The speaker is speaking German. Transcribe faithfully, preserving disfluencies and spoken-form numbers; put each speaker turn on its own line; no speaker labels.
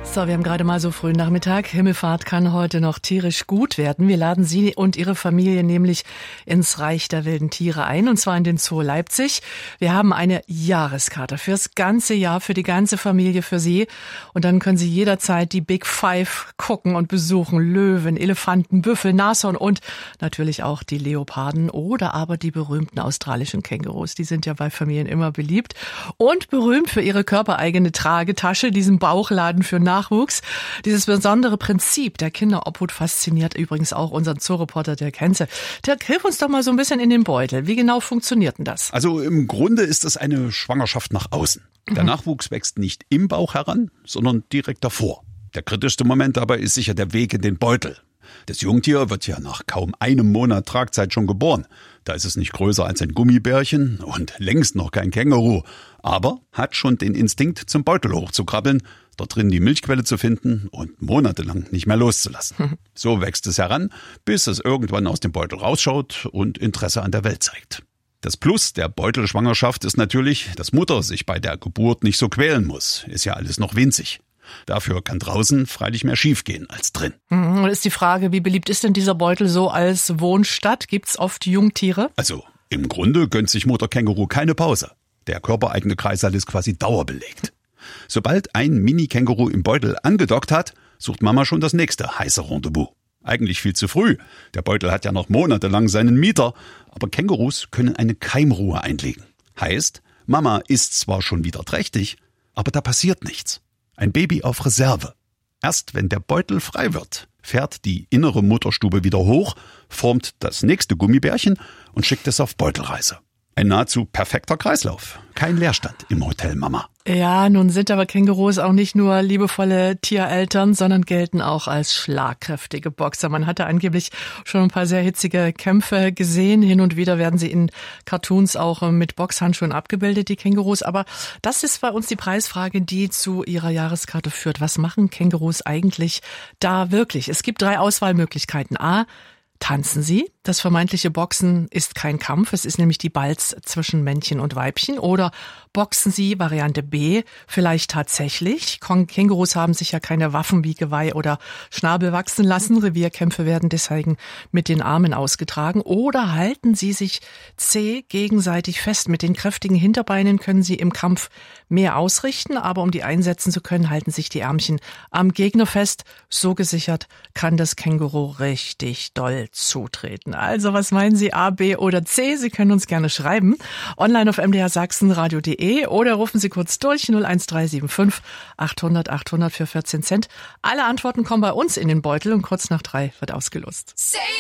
So, wir haben gerade mal so frühen Nachmittag. Himmelfahrt kann heute noch tierisch gut werden. Wir laden Sie und Ihre Familie nämlich ins Reich der wilden Tiere ein, und zwar in den Zoo Leipzig. Wir haben eine Jahreskarte fürs ganze Jahr, für die ganze Familie, für Sie. Und dann können Sie jederzeit die Big Five gucken und besuchen. Löwen, Elefanten, Büffel, Nashorn und natürlich auch die Leoparden oder aber die berühmten australischen Kängurus. Die sind ja bei Familien immer beliebt und berühmt für ihre körpereigene Tragetasche, diesen Bauchladen für Nachwuchs. Dieses besondere Prinzip der Kinderophut fasziniert übrigens auch unseren Zooreporter Dirk Henze. Dirk, hilf uns doch mal so ein bisschen in den Beutel. Wie genau funktioniert denn das?
Also im Grunde ist es eine Schwangerschaft nach außen. Der mhm. Nachwuchs wächst nicht im Bauch heran, sondern direkt davor. Der kritischste Moment dabei ist sicher der Weg in den Beutel. Das Jungtier wird ja nach kaum einem Monat Tragzeit schon geboren. Da ist es nicht größer als ein Gummibärchen und längst noch kein Känguru, aber hat schon den Instinkt, zum Beutel hochzukrabbeln, dort drin die Milchquelle zu finden und monatelang nicht mehr loszulassen. So wächst es heran, bis es irgendwann aus dem Beutel rausschaut und Interesse an der Welt zeigt. Das Plus der Beutelschwangerschaft ist natürlich, dass Mutter sich bei der Geburt nicht so quälen muss. Ist ja alles noch winzig. Dafür kann draußen freilich mehr schiefgehen als drin.
Und ist die Frage, wie beliebt ist denn dieser Beutel so als Wohnstatt? Gibt's oft Jungtiere?
Also im Grunde gönnt sich Mutter Känguru keine Pause. Der körpereigene Kreißsaal ist quasi dauerbelegt. Sobald ein Mini-Känguru im Beutel angedockt hat, sucht Mama schon das nächste heiße Rendezvous. Eigentlich viel zu früh. Der Beutel hat ja noch monatelang seinen Mieter. Aber Kängurus können eine Keimruhe einlegen. Heißt, Mama ist zwar schon wieder trächtig, aber da passiert nichts. Ein Baby auf Reserve. Erst wenn der Beutel frei wird, fährt die innere Mutterstube wieder hoch, formt das nächste Gummibärchen und schickt es auf Beutelreise. Ein nahezu perfekter Kreislauf. Kein Leerstand im Hotel Mama.
Ja, nun sind aber Kängurus auch nicht nur liebevolle Tiereltern, sondern gelten auch als schlagkräftige Boxer. Man hatte angeblich schon ein paar sehr hitzige Kämpfe gesehen. Hin und wieder werden sie in Cartoons auch mit Boxhandschuhen abgebildet, die Kängurus. Aber das ist bei uns die Preisfrage, die zu Ihrer Jahreskarte führt. Was machen Kängurus eigentlich da wirklich? Es gibt drei Auswahlmöglichkeiten. A: tanzen sie? Das vermeintliche Boxen ist kein Kampf, es ist nämlich die Balz zwischen Männchen und Weibchen. Oder boxen sie, Variante B, vielleicht tatsächlich. Kängurus haben sich ja keine Waffen wie Geweih oder Schnabel wachsen lassen. Revierkämpfe werden deswegen mit den Armen ausgetragen. Oder halten sie sich zäh gegenseitig fest. Mit den kräftigen Hinterbeinen können sie im Kampf mehr ausrichten, aber um die einsetzen zu können, halten sich die Ärmchen am Gegner fest. So gesichert kann das Känguru richtig doll zutreten. Also was meinen Sie, A, B oder C? Sie können uns gerne schreiben. Online auf m d r sachsenradio punkt de oder rufen Sie kurz durch null eins drei sieben fünf achthundert achthundert für vierzehn Cent. Alle Antworten kommen bei uns in den Beutel und kurz nach drei wird ausgelost.